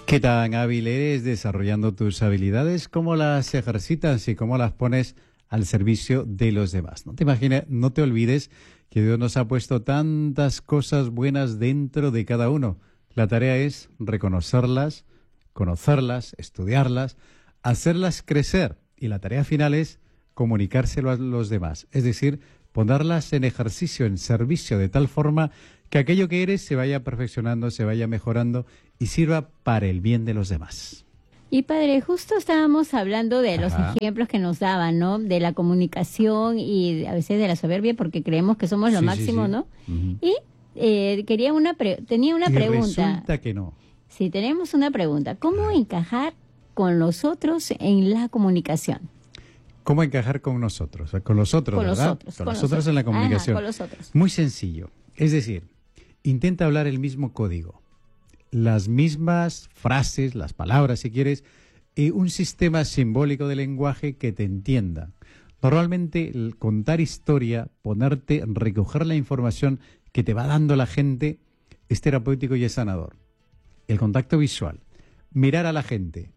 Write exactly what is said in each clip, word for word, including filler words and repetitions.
¿Qué tan hábil eres desarrollando tus habilidades? ¿Cómo las ejercitas y cómo las pones al servicio de los demás? No te imagines, no te olvides que Dios nos ha puesto tantas cosas buenas dentro de cada uno. La tarea es reconocerlas, conocerlas, estudiarlas, hacerlas crecer. Y la tarea final es comunicárselo a los demás. Es decir, ponerlas en ejercicio, en servicio, de tal forma que aquello que eres se vaya perfeccionando, se vaya mejorando y sirva para el bien de los demás. Y padre, justo estábamos hablando de los Ajá. ejemplos que nos daban, ¿no? De la comunicación y a veces de la soberbia porque creemos que somos lo Sí, sí, máximo, sí. ¿no? Ujú. Y eh, quería una pre- tenía una Y pregunta. resulta que no. Sí, tenemos una pregunta. ¿Cómo encajar con los otros en la comunicación? ¿Cómo encajar con nosotros? Con los otros, Con los ¿verdad? otros, Con con los los otros en la otros. comunicación. Ajá, con los otros. Muy sencillo. Es decir, intenta hablar el mismo código. Las mismas frases, las palabras, si quieres, y un sistema simbólico de lenguaje que te entienda. Normalmente, el contar historia, ponerte, recoger la información que te va dando la gente, es terapéutico y es sanador. El contacto visual, mirar a la gente,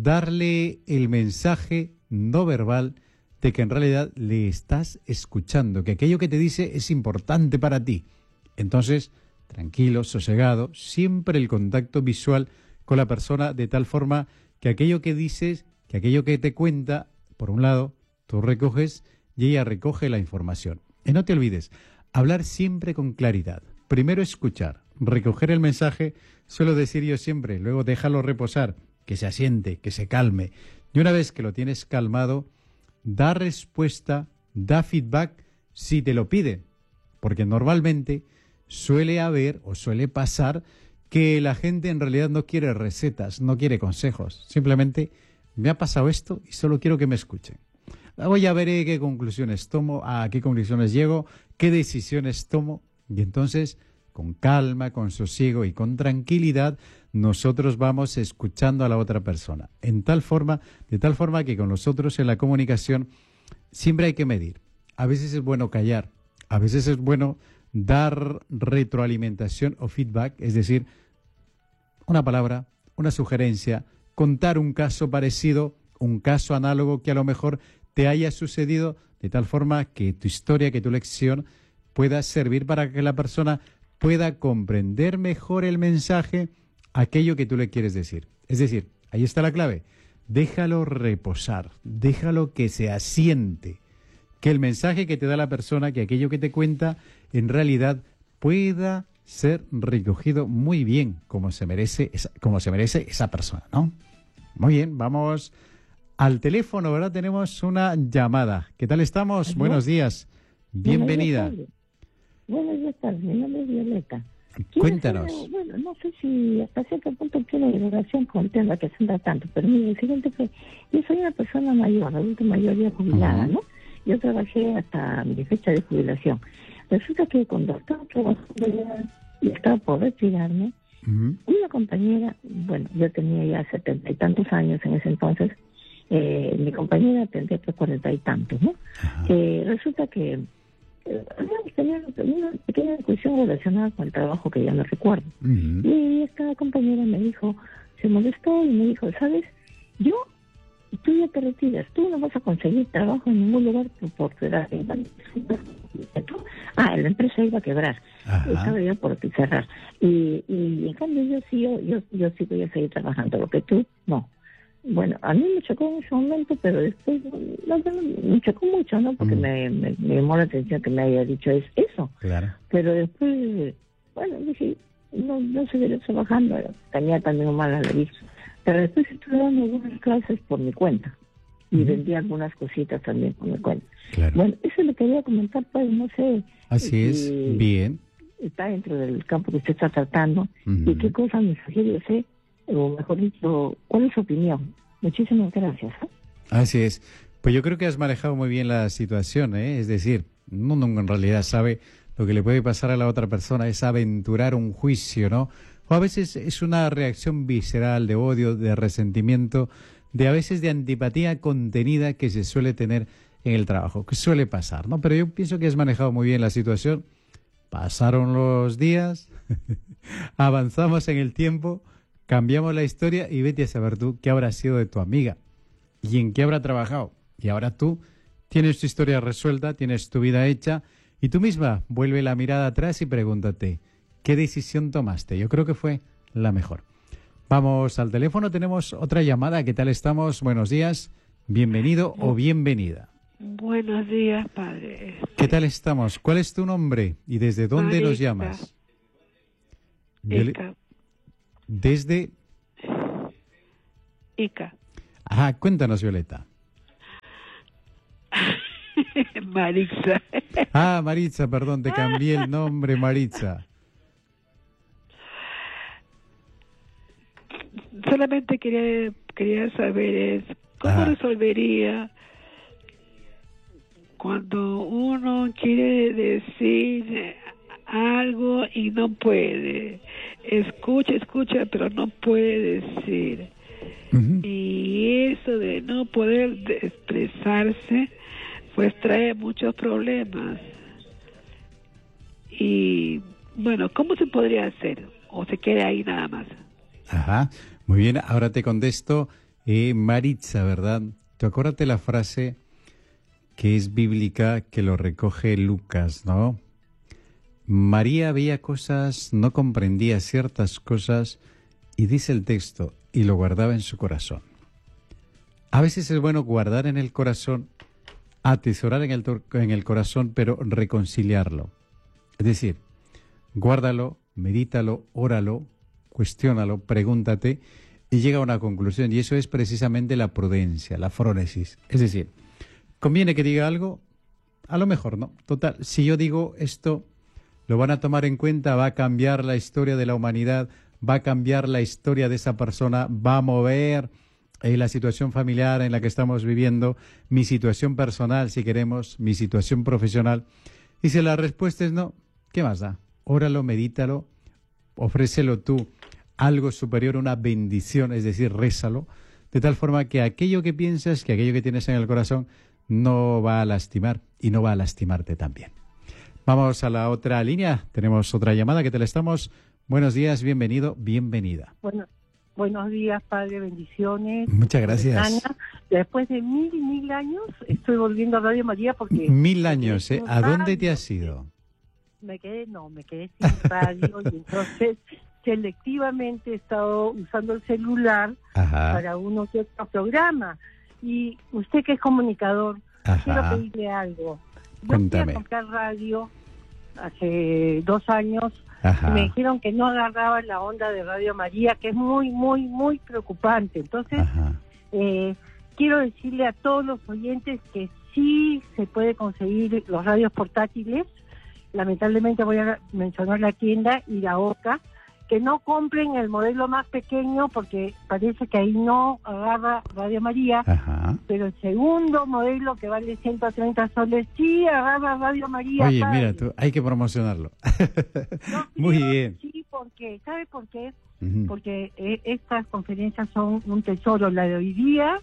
darle el mensaje no verbal de que en realidad le estás escuchando, que aquello que te dice es importante para ti. Entonces, tranquilo, sosegado, siempre el contacto visual con la persona de tal forma que aquello que dices, que aquello que te cuenta, por un lado, tú recoges y ella recoge la información. Y no te olvides, hablar siempre con claridad. Primero escuchar, recoger el mensaje, suelo decir yo siempre, luego déjalo reposar, que se asiente, que se calme. Y una vez que lo tienes calmado, da respuesta, da feedback si te lo piden. Porque normalmente suele haber o suele pasar que la gente en realidad no quiere recetas, no quiere consejos. Simplemente me ha pasado esto y solo quiero que me escuchen. Luego ya veré qué conclusiones tomo, a qué conclusiones llego, qué decisiones tomo. Y entonces, con calma, con sosiego y con tranquilidad, nosotros vamos escuchando a la otra persona. En tal forma, de tal forma que con los otros en la comunicación siempre hay que medir. A veces es bueno callar, a veces es bueno dar retroalimentación o feedback, es decir, una palabra, una sugerencia, contar un caso parecido, un caso análogo que a lo mejor te haya sucedido, de tal forma que tu historia, que tu lección pueda servir para que la persona pueda comprender mejor el mensaje, aquello que tú le quieres decir. Es decir, ahí está la clave, déjalo reposar, déjalo que se asiente, que el mensaje que te da la persona, que aquello que te cuenta, en realidad pueda ser recogido muy bien, como se merece esa, como se merece esa persona, ¿no? Muy bien, vamos al teléfono, ¿verdad? Tenemos una llamada. ¿Qué tal estamos? ¿Aló? Buenos días. Bienvenida. Buenos días, tardes. Mi nombre es Violeta. Quiero Cuéntanos. saber, bueno, no sé si hasta cierto punto tiene relación con el tema que se da tanto, pero mire, el siguiente fue, yo soy una persona mayor, adulta mayor ya jubilada, Ujú. ¿no? Yo trabajé hasta mi fecha de jubilación. Resulta que cuando estaba trabajando ya y estaba por retirarme, Ujú. una compañera, bueno, yo tenía ya setenta y tantos años en ese entonces, eh, mi compañera tendría que cuarenta y tantos, ¿no? Ajá. Eh, resulta que eh, habíamos tenido una pequeña discusión relacionada con el trabajo que ya no recuerdo. Ujú. Y esta compañera me dijo, se molestó y me dijo, ¿sabes? Yo, tú ya te retiras, tú no vas a conseguir trabajo en ningún lugar por, por tu edad. Ah, la empresa iba a quebrar, Ajá. estaba ya por cerrar. Y, y en cambio yo sí, yo, yo, yo sí voy a seguir trabajando, lo que tú no. Bueno, a mí me chocó en ese momento, pero después no, no, me chocó mucho, ¿no? Porque Mm. me, me, me llamó la atención que me haya dicho es, eso. Claro. Pero después, bueno, dije, no, no seguiré trabajando, tenía también mala la vista. Pero después estuve dando algunas clases por mi cuenta y Ujú. vendí algunas cositas también por mi cuenta. Claro. Bueno, eso le quería comentar, pues, no sé. Así es. si Bien. está dentro del campo que usted está tratando Ujú. y qué cosa me sugiere usted, o mejor dicho, ¿cuál es su opinión? Muchísimas gracias. ¿eh? Así es. Pues yo creo que has manejado muy bien la situación, ¿eh? Es decir, uno en realidad sabe lo que le puede pasar a la otra persona, es aventurar un juicio, ¿no? O a veces es una reacción visceral de odio, de resentimiento, de a veces de antipatía contenida que se suele tener en el trabajo, que suele pasar, ¿no? Pero yo pienso que has manejado muy bien la situación. Pasaron los días, avanzamos en el tiempo, cambiamos la historia y vete a saber tú qué habrá sido de tu amiga y en qué habrá trabajado. Y ahora tú tienes tu historia resuelta, tienes tu vida hecha y tú misma vuelve la mirada atrás y pregúntate, ¿qué decisión tomaste? Yo creo que fue la mejor. Vamos al teléfono, tenemos otra llamada. ¿Qué tal estamos? Buenos días, bienvenido o bienvenida. Buenos días, padre. ¿Qué tal estamos? ¿Cuál es tu nombre y desde dónde Maritza. nos llamas? Viole- Ica. Desde... Ica. Ajá, cuéntanos, Violeta. Maritza. Ah, Maritza, perdón, te cambié el nombre, Maritza. Solamente quería quería saber es cómo Ajá. resolvería cuando uno quiere decir algo y no puede. Escucha, escucha, pero no puede decir. Ujú. Y eso de no poder de- expresarse, pues trae muchos problemas. Y bueno, ¿cómo se podría hacer? ¿O se queda ahí nada más? Ajá, muy bien, ahora te contesto. Eh, Maritza, ¿verdad? Tú acuérdate la frase que es bíblica, que lo recoge Lucas, ¿no? María veía cosas, no comprendía ciertas cosas, y dice el texto, y lo guardaba en su corazón. A veces es bueno guardar en el corazón, atesorar en el, tor- en el corazón, pero reconciliarlo. Es decir, guárdalo, medítalo, óralo, cuestiónalo, pregúntate y llega a una conclusión. Y eso es precisamente la prudencia, la frónesis. Es decir, ¿conviene que diga algo? A lo mejor no. Total, si yo digo esto, lo van a tomar en cuenta, va a cambiar la historia de la humanidad, va a cambiar la historia de esa persona, va a mover eh, la situación familiar en la que estamos viviendo, mi situación personal, si queremos, mi situación profesional. Y si la respuesta es no, ¿qué más da? Óralo, medítalo, ofrécelo tú algo superior, una bendición, es decir, rézalo, de tal forma que aquello que piensas, que aquello que tienes en el corazón, no va a lastimar y no va a lastimarte también. Vamos a la otra línea, tenemos otra llamada que te la estamos. Buenos días, bienvenido, bienvenida. Bueno, buenos días, padre, bendiciones. Muchas gracias. Ana, después de mil y mil años estoy volviendo a Radio María porque... Mil años, ¿eh? sin ¿A dónde te radio. has ido? Me quedé, no, me quedé sin radio y entonces selectivamente he estado usando el celular Ajá, para uno que otro programa. Y usted que es comunicador, quiero ajá. pedirle algo. Yo fui Cuéntame. a comprar radio hace dos años y Ajá. me dijeron que no agarraba la onda de Radio María, que es muy, muy, muy preocupante. Entonces, Ajá. eh, quiero decirle a todos los oyentes que sí se puede conseguir los radios portátiles. Lamentablemente voy a mencionar la tienda Iraoka, que no compren el modelo más pequeño porque parece que ahí no agarra Radio María, Ajá. pero el segundo modelo que vale ciento treinta soles sí agarra Radio María. Oye, padre. mira, tú, hay que promocionarlo. Yo Muy creo bien. que Sí, porque, ¿sabe por qué? Ujú. Porque eh, estas conferencias son un tesoro. La de hoy día,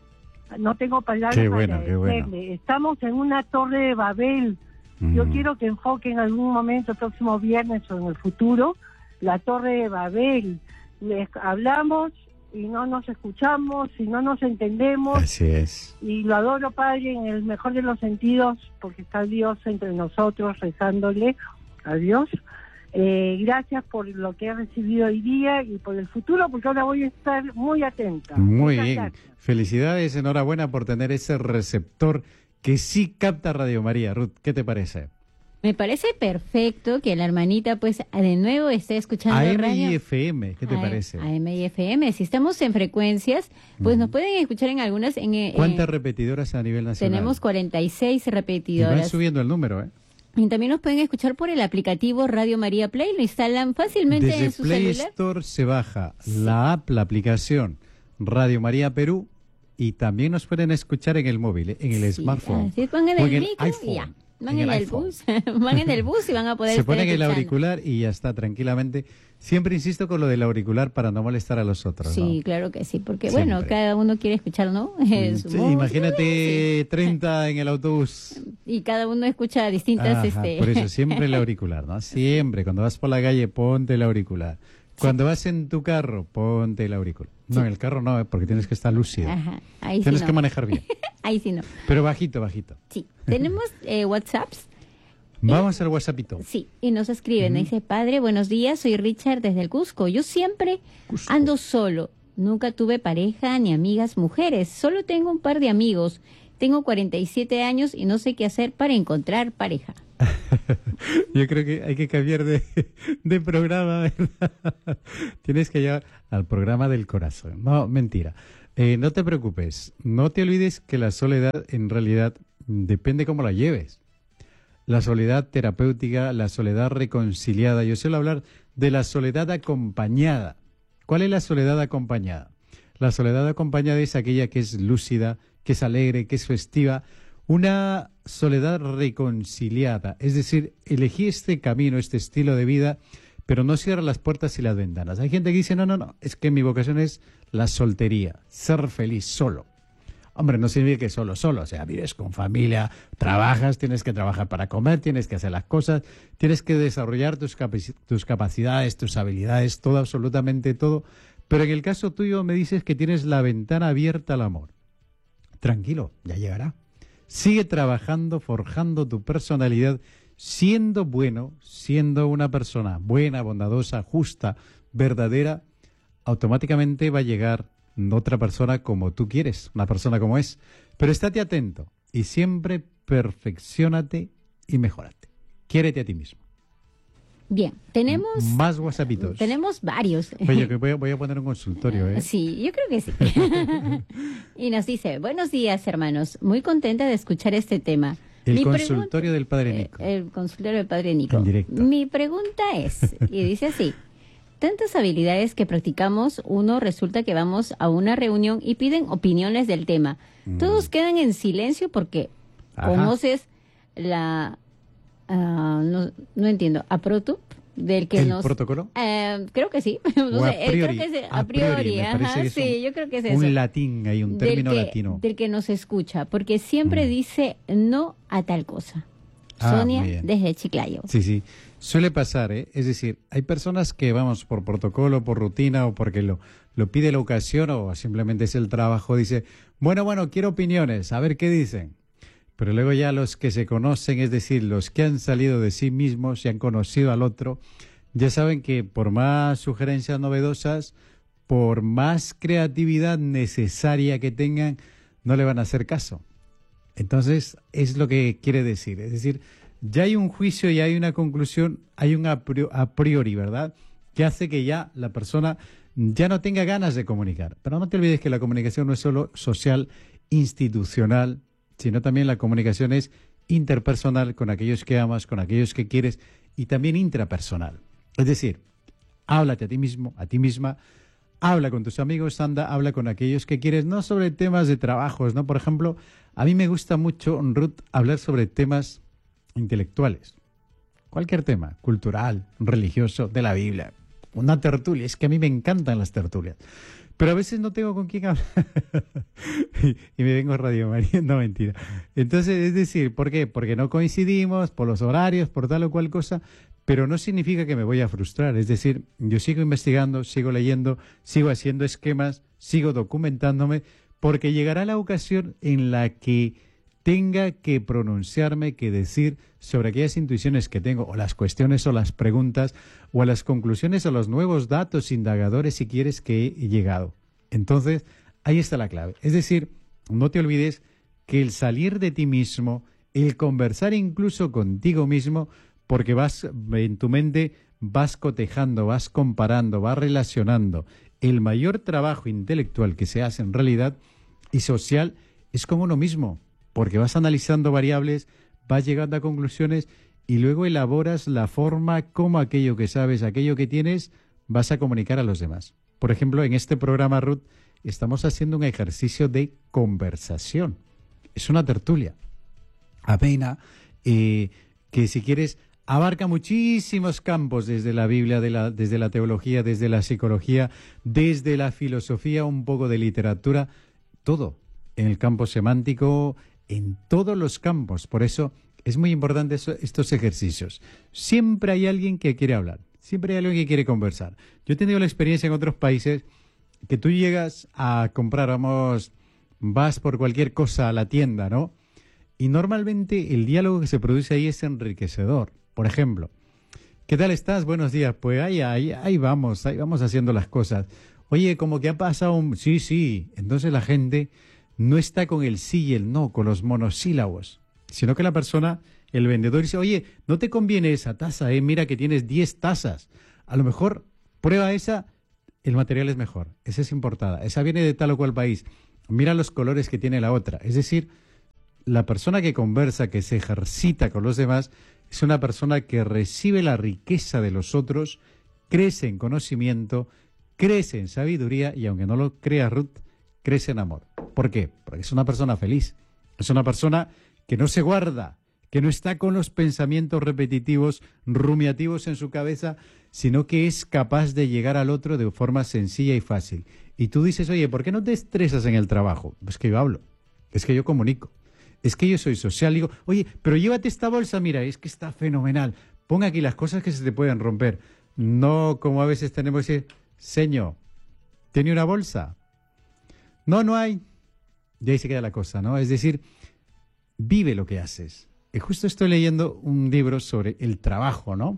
no tengo palabras Qué para bueno, qué bueno. agradecerle. Estamos en una torre de Babel. Yo Ujú. quiero que enfoque en algún momento, el próximo viernes o en el futuro, la torre de Babel. Les hablamos y no nos escuchamos y no nos entendemos. Así es. Y lo adoro, Padre, en el mejor de los sentidos, porque está Dios entre nosotros rezándole a Dios. Eh, gracias por lo que he recibido hoy día y por el futuro, porque ahora voy a estar muy atenta. Muy Muchas bien. gracias. Felicidades, enhorabuena por tener ese receptor que sí capta Radio María. Ruth, ¿qué te parece? Me parece perfecto que la hermanita, pues, de nuevo esté escuchando A M radio. y F M, ¿qué te A- parece? A M y F M. Si estamos en frecuencias, pues nos pueden escuchar en algunas. En, eh, ¿Cuántas repetidoras a nivel nacional? tenemos cuarenta y seis Y van repetidoras. subiendo el número, ¿eh? Y también nos pueden escuchar por el aplicativo Radio María Play. Lo instalan fácilmente Desde en su Play celular. Store se baja la app, la aplicación Radio María Perú y también nos pueden escuchar en el móvil, ¿eh? en el Sí, smartphone. así es, van en o el en micro y ya. iPhone, Van en en, el el iPhone. bus, van en el bus y van a poder Se estar ponen el escuchando. auricular y ya está, tranquilamente. Siempre insisto con lo del auricular para no molestar a los otros, Sí, ¿no? claro que sí, porque bueno, Siempre. cada uno quiere escuchar, ¿no? Eh, su Sí, música, imagínate treinta en el autobús. y cada uno escucha distintas, Ajá, este... por eso siempre el auricular, ¿no? Siempre, cuando vas por la calle, ponte el auricular. Cuando vas en tu carro, ponte el auricular. No, Sí. en el carro no, porque tienes que estar lúcido. Ajá, ahí sí Tienes no. que manejar bien. Ahí sí no. Pero bajito, bajito. Sí. Tenemos eh, WhatsApps. Vamos al WhatsAppito. Sí, y nos escriben, Ujú. dice, padre, buenos días, soy Richard desde el Cusco. Yo siempre Cusco. ando solo, nunca tuve pareja ni amigas mujeres, solo tengo un par de amigos. Tengo cuarenta y siete años y no sé qué hacer para encontrar pareja. Yo creo que hay que cambiar de, de programa, ¿verdad? Tienes que llevar al programa del corazón. No, mentira. Eh, no te preocupes. No te olvides que la soledad en realidad depende cómo la lleves. La soledad terapéutica, la soledad reconciliada. Yo suelo hablar de la soledad acompañada. ¿Cuál es la soledad acompañada? La soledad acompañada es aquella que es lúcida, que es alegre, que es festiva. Una soledad reconciliada. Es decir, elegí este camino, este estilo de vida, pero no cierra las puertas y las ventanas. Hay gente que dice, no, no, no, es que mi vocación es la soltería, ser feliz solo. Hombre, no significa que solo, solo, o sea, vives con familia, trabajas, tienes que trabajar para comer, tienes que hacer las cosas, tienes que desarrollar tus, capaci- tus capacidades, tus habilidades, todo, absolutamente todo. Pero en el caso tuyo me dices que tienes la ventana abierta al amor. Tranquilo, ya llegará. Sigue trabajando, forjando tu personalidad, siendo bueno, siendo una persona buena, bondadosa, justa, verdadera, automáticamente va a llegar otra persona como tú quieres, una persona como es. Pero estate atento y siempre perfecciónate y mejórate. Quiérete a ti mismo. Bien, tenemos, Más whatsappitos. tenemos varios. Oye, que voy a, voy a poner un consultorio, ¿eh? Sí, yo creo que sí. Y nos dice, buenos días, hermanos. Muy contenta de escuchar este tema. El Mi consultorio del Padre Eh, Nico. El consultorio del Padre Nico. En directo. Mi pregunta es, y dice así, tantas habilidades que practicamos, uno resulta que vamos a una reunión y piden opiniones del tema. Todos quedan en silencio porque Ajá. conoces la... ah, no, no entiendo, ¿aprotup? Del que ¿El nos... protocolo? Eh, creo que sí. No O sé, a eh, priori, creo que es, a a priori, priori, me ajá, parece que es sí, un- yo creo que es eso. Un latín, hay un término del que, latino. Del que nos escucha, porque siempre Mm. dice no a tal cosa. Ah, Sonia, muy bien. desde Chiclayo. Sí, sí. Suele pasar, ¿eh? Es decir, hay personas que vamos por protocolo, por rutina o porque lo, lo pide la ocasión o simplemente es el trabajo. Dice, bueno, bueno, quiero opiniones, a ver qué dicen. Pero luego ya los que se conocen, es decir, los que han salido de sí mismos y han conocido al otro, ya saben que por más sugerencias novedosas, por más creatividad necesaria que tengan, no le van a hacer caso. Entonces, es lo que quiere decir. Es decir, ya hay un juicio y hay una conclusión, hay un a priori, a priori, ¿verdad? Que hace que ya la persona ya no tenga ganas de comunicar. Pero no te olvides que la comunicación no es solo social, institucional, sino también la comunicación es interpersonal con aquellos que amas, con aquellos que quieres y también intrapersonal. Es decir, háblate a ti mismo, a ti misma, habla con tus amigos, anda, habla con aquellos que quieres, no sobre temas de trabajos, ¿no? Por ejemplo, a mí me gusta mucho, Ruth, hablar sobre temas intelectuales. Cualquier tema, cultural, religioso, de la Biblia. Una tertulia, es que a mí me encantan las tertulias. Pero a veces no tengo con quién hablar. y, y me vengo a Radio María, no mentira. Entonces, es decir, ¿por qué? Porque no coincidimos, por los horarios, por tal o cual cosa, pero no significa que me voy a frustrar. Es decir, yo sigo investigando, sigo leyendo, sigo haciendo esquemas, sigo documentándome, porque llegará la ocasión en la que tenga que pronunciarme, que decir sobre aquellas intuiciones que tengo, o las cuestiones o las preguntas, o a las conclusiones o los nuevos datos indagadores, si quieres, que he llegado. Entonces, ahí está la clave. Es decir, no te olvides que el salir de ti mismo, el conversar incluso contigo mismo, porque vas en tu mente, vas cotejando, vas comparando, vas relacionando. El mayor trabajo intelectual que se hace en realidad y social es con uno mismo, porque vas analizando variables, vas llegando a conclusiones y luego elaboras la forma como aquello que sabes, aquello que tienes, vas a comunicar a los demás. Por ejemplo, en este programa, Ruth, estamos haciendo un ejercicio de conversación. Es una tertulia amena, eh, que si quieres abarca muchísimos campos, desde la Biblia, de la, desde la teología, desde la psicología, desde la filosofía, un poco de literatura, todo en el campo semántico, en todos los campos. Por eso es muy importante eso, estos ejercicios. Siempre hay alguien que quiere hablar, siempre hay alguien que quiere conversar. Yo he tenido la experiencia en otros países que tú llegas a comprar, vamos, vas por cualquier cosa a la tienda, ¿no? Y normalmente el diálogo que se produce ahí es enriquecedor. Por ejemplo, ¿qué tal estás? Buenos días. Pues ahí, ahí, ahí vamos, ahí vamos haciendo las cosas. Oye, como que ha pasado un... Sí, sí. Entonces la gente no está con el sí y el no, con los monosílabos, sino que la persona, el vendedor dice, oye, no te conviene esa taza, ¿eh? Mira que tienes diez tazas. A lo mejor prueba esa, el material es mejor. Esa es importada. Esa viene de tal o cual país. Mira los colores que tiene la otra. Es decir, la persona que conversa, que se ejercita con los demás, es una persona que recibe la riqueza de los otros, crece en conocimiento, crece en sabiduría y, aunque no lo crea Ruth, crece en amor. ¿Por qué? Porque es una persona feliz. Es una persona que no se guarda, que no está con los pensamientos repetitivos, rumiativos en su cabeza, sino que es capaz de llegar al otro de forma sencilla y fácil. Y tú dices, oye, ¿por qué no te estresas en el trabajo? Pues que yo hablo, es que yo comunico. Es que yo soy social, digo, oye, pero llévate esta bolsa, mira, es que está fenomenal. Pon aquí las cosas que se te pueden romper. No como a veces tenemos que decir, señor, ¿tiene una bolsa? No, no hay. Y ahí se queda la cosa, ¿no? Es decir, vive lo que haces. Y justo estoy leyendo un libro sobre el trabajo, ¿no?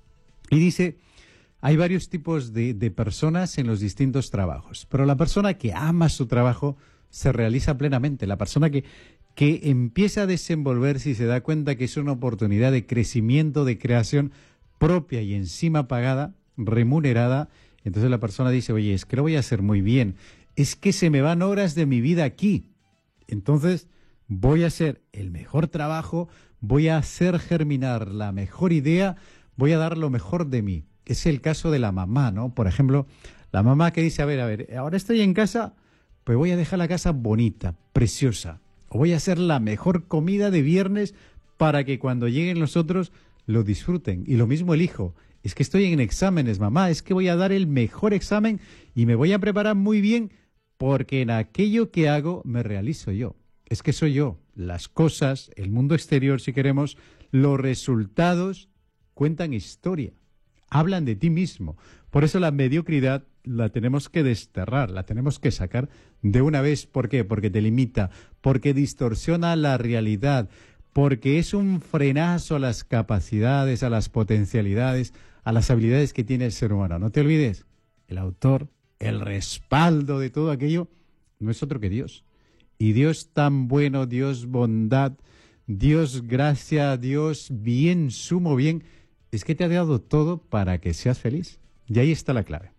Y dice, hay varios tipos de, de personas en los distintos trabajos, pero la persona que ama su trabajo se realiza plenamente. La persona que... que empieza a desenvolverse y se da cuenta que es una oportunidad de crecimiento, de creación propia y encima pagada, remunerada, entonces la persona dice, oye, es que lo voy a hacer muy bien, es que se me van horas de mi vida aquí, entonces voy a hacer el mejor trabajo, voy a hacer germinar la mejor idea, voy a dar lo mejor de mí. Es el caso de la mamá, ¿no? Por ejemplo, la mamá que dice, a ver, a ver, ahora estoy en casa, pues voy a dejar la casa bonita, preciosa. O voy a hacer la mejor comida de viernes para que cuando lleguen los otros lo disfruten. Y lo mismo el hijo. Es que estoy en exámenes, mamá. Es que voy a dar el mejor examen y me voy a preparar muy bien porque en aquello que hago me realizo yo. Es que soy yo. Las cosas, el mundo exterior, si queremos, los resultados cuentan historia. Hablan de ti mismo. Por eso la mediocridad la tenemos que desterrar, la tenemos que sacar de una vez. ¿Por qué? Porque te limita, porque distorsiona la realidad, porque es un frenazo a las capacidades, a las potencialidades, a las habilidades que tiene el ser humano. No te olvides, el autor, el respaldo de todo aquello, no es otro que Dios. Y Dios tan bueno, Dios bondad, Dios gracia, Dios bien, sumo bien, es que te ha dado todo para que seas feliz. Y ahí está la clave.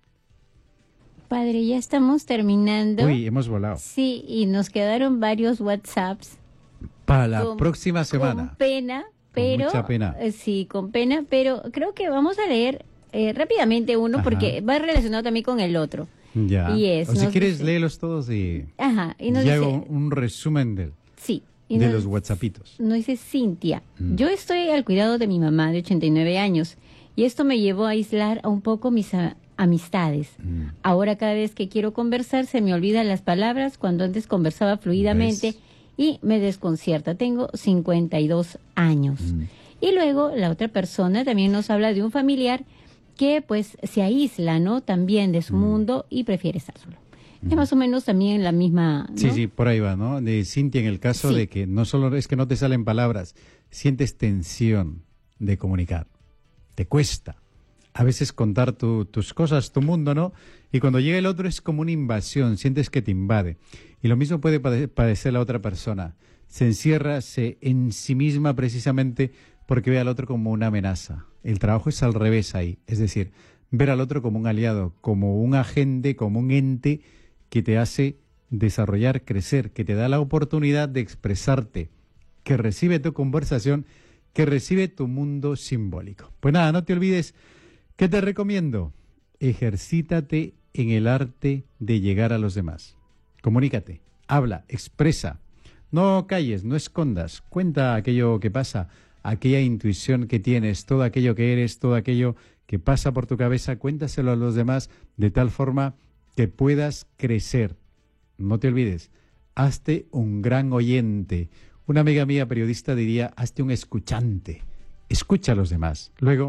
Padre, ya estamos terminando. Uy, hemos volado. Sí, y nos quedaron varios WhatsApps. Para la con, próxima semana. Con pena, pero... Con mucha pena. Eh, sí, con pena, pero creo que vamos a leer eh, rápidamente uno. Ajá. Porque va relacionado también con el otro. Ya. Y es, o si quieres, dice, léelos todos y, Ajá, y nos y dice, hago un resumen del, sí, y de nos, los WhatsAppitos. Nos dice Cintia, mm. yo estoy al cuidado de mi mamá de ochenta y nueve años y esto me llevó a aislar a un poco mis a, amistades. Mm. Ahora cada vez que quiero conversar se me olvidan las palabras cuando antes conversaba fluidamente. ¿Ves? Y me desconcierta. Tengo cincuenta y dos años. Mm. Y luego la otra persona también nos habla de un familiar que pues se aísla, ¿no? También de su mm. mundo y prefiere estar solo. Mm. Es más o menos también la misma, ¿no? Sí, sí, por ahí va, ¿no? De Cintia, en el caso sí. de que no solo es que no te salen palabras, sientes tensión de comunicar. Te cuesta a veces contar tu, tus cosas, tu mundo, ¿no? Y cuando llega el otro es como una invasión, sientes que te invade. Y lo mismo puede padecer la otra persona. Se encierra se, en sí misma precisamente porque ve al otro como una amenaza. El trabajo es al revés ahí. Es decir, ver al otro como un aliado, como un agente, como un ente que te hace desarrollar, crecer, que te da la oportunidad de expresarte, que recibe tu conversación, que recibe tu mundo simbólico. Pues nada, no te olvides, ¿qué te recomiendo? Ejercítate en el arte de llegar a los demás. Comunícate, habla, expresa. No calles, no escondas. Cuenta aquello que pasa, aquella intuición que tienes, todo aquello que eres, todo aquello que pasa por tu cabeza, cuéntaselo a los demás de tal forma que puedas crecer. No te olvides, hazte un gran oyente. Una amiga mía periodista diría, hazte un escuchante. Escucha a los demás. Luego,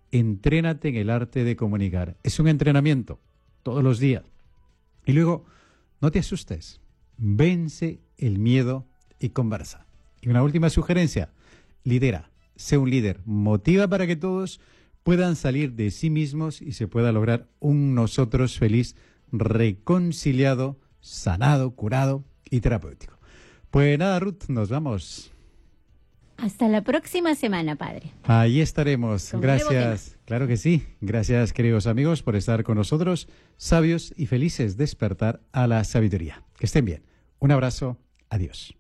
entrénate en el arte de comunicar. Es un entrenamiento todos los días. Y luego, no te asustes, vence el miedo y conversa. Y una última sugerencia, lidera, sé un líder, motiva para que todos puedan salir de sí mismos y se pueda lograr un nosotros feliz, reconciliado, sanado, curado y terapéutico. Pues nada, Ruth, nos vamos. Hasta la próxima semana, padre. Ahí estaremos. Con un nuevo Gracias. Claro que sí. Gracias, queridos amigos, por estar con nosotros. Sabios y felices, despertar a la sabiduría. Que estén bien. Un abrazo. Adiós.